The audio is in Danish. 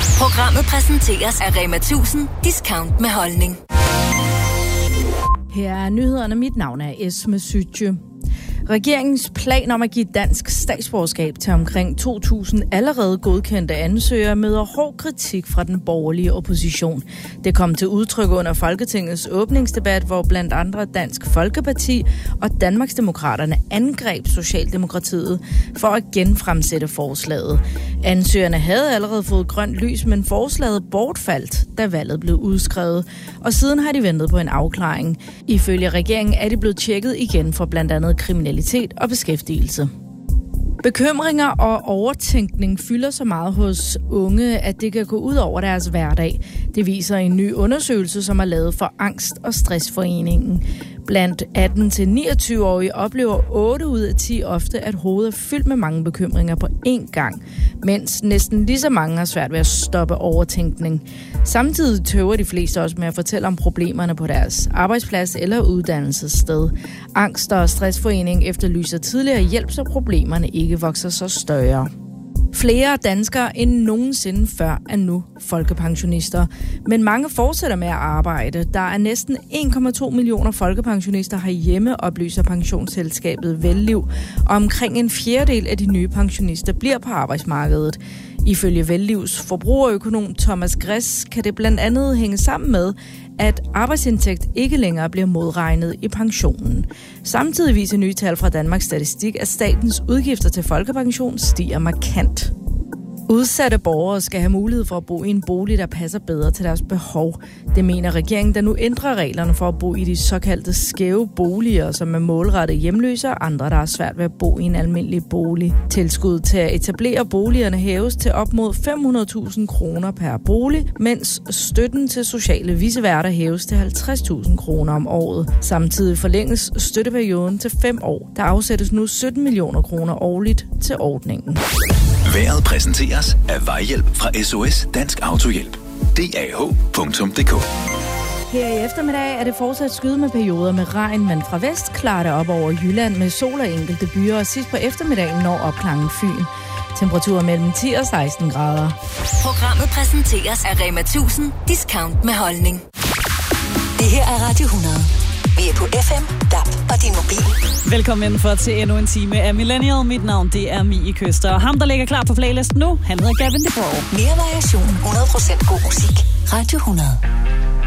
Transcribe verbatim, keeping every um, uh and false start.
Programmet præsenteres af Rema tusind. Discount med holdning. Her er nyhederne. Mit navn er Esme Sytje. Regeringens plan om at give dansk statsborgerskab til omkring to tusind allerede godkendte ansøgere møder hård kritik fra den borgerlige opposition. Det kom til udtryk under Folketingets åbningsdebat, hvor blandt andre Dansk Folkeparti og Danmarksdemokraterne angreb Socialdemokratiet for at genfremsætte forslaget. Ansøgerne havde allerede fået grønt lys, men forslaget bortfaldt, da valget blev udskrevet, og siden har de ventet på en afklaring. Ifølge regeringen er de blevet tjekket igen for blandt andet kriminalitet og beskæftigelse. Bekymringer og overtænkning fylder så meget hos unge, at det kan gå ud over deres hverdag. Det viser en ny undersøgelse, som er lavet for Angst- og Stressforeningen. Blandt atten til niogtyve-årige oplever otte ud af ti ofte, at hovedet er fyldt med mange bekymringer på én gang, mens næsten lige så mange har svært ved at stoppe overtænkning. Samtidig tøver de fleste også med at fortælle om problemerne på deres arbejdsplads eller uddannelsessted. Angst- og Stressforeningen efterlyser tidligere hjælp, så problemerne ikke vokser så større. Flere danskere end nogensinde før er nu folkepensionister, men mange fortsætter med at arbejde. Der er næsten en komma to millioner folkepensionister herhjemme, oplyser pensionsselskabet Velliv, og omkring en fjerdedel af de nye pensionister bliver på arbejdsmarkedet. Ifølge Vellivs forbrugerøkonom Thomas Gress kan det blandt andet hænge sammen med, at arbejdsindtægt ikke længere bliver modregnet i pensionen. Samtidig viser nye tal fra Danmarks Statistik, at statens udgifter til folkepension stiger markant. Udsatte borgere skal have mulighed for at bo i en bolig, der passer bedre til deres behov. Det mener regeringen, der nu ændrer reglerne for at bo i de såkaldte skæve boliger, som er målrettet hjemløse og andre, der er svært ved at bo i en almindelig bolig. Tilskuddet til at etablere boligerne hæves til op mod fem hundrede tusind kroner per bolig, mens støtten til sociale viceværter hæves til halvtreds tusind kroner om året. Samtidig forlænges støtteperioden til fem år. Der afsættes nu sytten millioner kroner årligt til ordningen. Vejret præsenteres af Vejhjælp fra S O S Dansk Autohjælp. D A H punktum d k. Her i eftermiddag er det fortsat skyde med perioder med regn, men fra vest klarer det op over Jylland med sol og enkelte byer, og sidst på eftermiddagen når opklangen Fyn. Temperaturer mellem ti og seksten grader. Programmet præsenteres af Rema tusind. Discount med holdning. Det her er Radio hundrede. Vi er på F M, D A B og din mobil. Velkommen indenfor til endnu en time af Millennial. Mit navn, det er Mie Køster. Og ham, der ligger klar på playlisten nu, han hedder Gavin DeBoer. Mere variation, hundrede procent god musik. Radio hundrede.